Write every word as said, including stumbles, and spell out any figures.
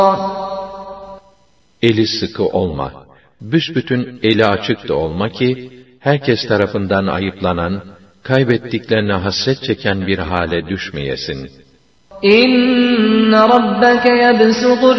Eli sıkı olma, büsbütün eli açık da olma ki, herkes tarafından ayıplanan, kaybettiklerine hasret çeken bir hale düşmeyesin. İnne rabbeke yebsutur